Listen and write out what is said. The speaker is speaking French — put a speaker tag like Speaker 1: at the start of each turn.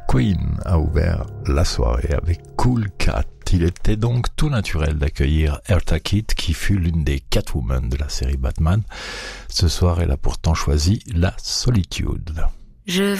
Speaker 1: Queen a ouvert la soirée avec Cool Cat. Il était donc tout naturel d'accueillir Eartha Kitt, qui fut l'une des Catwoman de la série Batman. Ce soir, elle a pourtant choisi la solitude.